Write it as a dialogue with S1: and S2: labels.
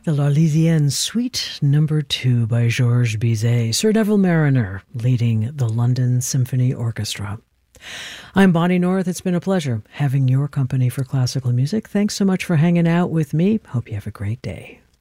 S1: The L'Arlésienne Suite Number 2 by Georges Bizet, Sir Neville Mariner leading the London Symphony Orchestra. I'm Bonnie North. It's been a pleasure having your company for classical music. Thanks so much for hanging out with me. Hope you have a great day.